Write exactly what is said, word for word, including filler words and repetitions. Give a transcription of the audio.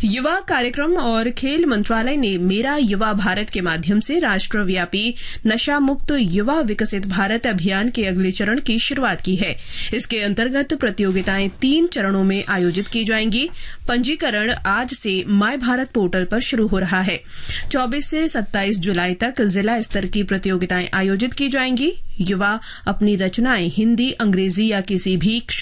युवा कार्यक्रम और खेल मंत्रालय ने मेरा युवा भारत के माध्यम से राष्ट्रव्यापी नशा मुक्त युवा विकसित भारत अभियान के अगले चरण की शुरुआत की है। इसके अंतर्गत प्रतियोगिताएं तीन चरणों में आयोजित की जाएंगी। पंजीकरण आज से माय भारत पोर्टल पर शुरू हो रहा है। चौबीस से सत्ताईस जुलाई तक जिला स्तर की प्रतियोगिताएं आयोजित की जाएंगी। युवा अपनी रचनाएं हिंदी, अंग्रेजी या किसी भी